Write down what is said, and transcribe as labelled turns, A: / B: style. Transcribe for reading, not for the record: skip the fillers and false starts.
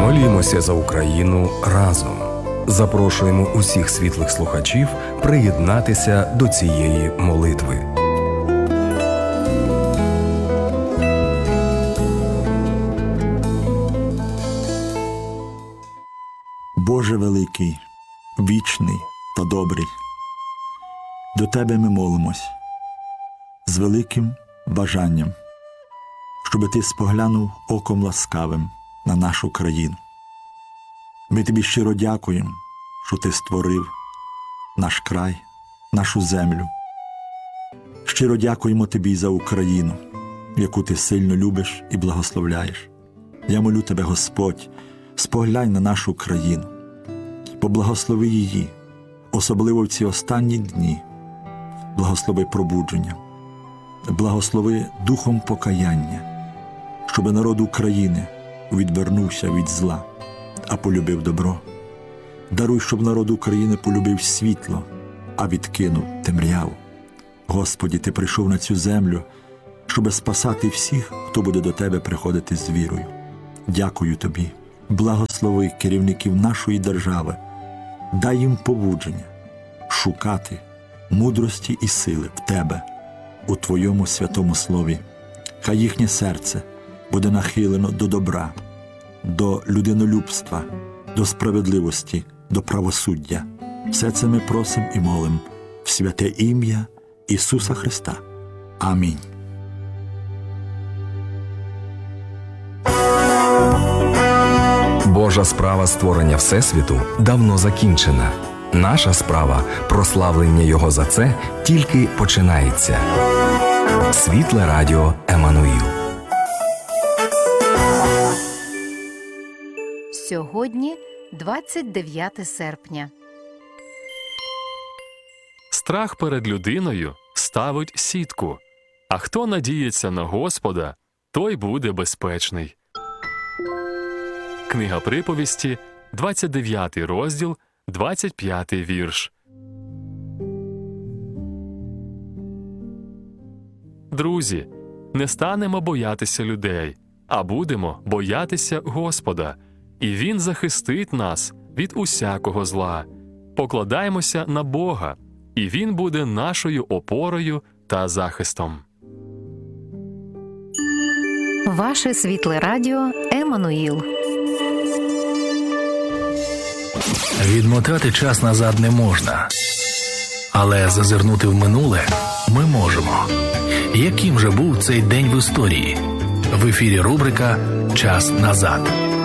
A: Молімося за Україну разом. Запрошуємо усіх світлих слухачів приєднатися до цієї молитви.
B: Боже великий, вічний та добрий, до Тебе ми молимось з великим бажанням, щоби Ти споглянув оком ласкавим на нашу країну. Ми Тобі щиро дякуємо, що Ти створив наш край, нашу землю. Щиро дякуємо Тобі за Україну, яку Ти сильно любиш і благословляєш. Я молю Тебе, Господь, споглянь на нашу країну, поблагослови її, особливо в ці останні дні. Благослови пробудження, благослови духом покаяння, щоби народ України відвернувся від зла, а полюбив добро. Даруй, щоб народ України полюбив світло, а відкинув темряву. Господі, Ти прийшов на цю землю, щоби спасати всіх, хто буде до Тебе приходити з вірою. Дякую Тобі. Благослови керівників нашої держави, дай їм побудження шукати мудрості і сили в Тебе, у Твоєму святому Слові. Хай їхнє серце буде нахилено до добра, до людинолюбства, до справедливості, до правосуддя. Все це ми просимо і молимо в святе ім'я Ісуса Христа. Амінь.
A: Божа справа створення Всесвіту давно закінчена. Наша справа прославлення Його за це тільки починається. Світле радіо Еммануїл.
C: Сьогодні 29 серпня.
D: Страх перед людиною ставить сітку, а хто надіється на Господа, той буде безпечний. Книга Приповісті, 29 розділ, 25 вірш. Друзі, не станемо боятися людей, а будемо боятися Господа, і Він захистить нас від усякого зла. Покладаймося на Бога, і Він буде нашою опорою та захистом.
C: Ваше світле радіо Еммануїл.
E: Відмотати час назад не можна, але зазирнути в минуле ми можемо. Яким же був цей день в історії? В ефірі рубрика «Час назад».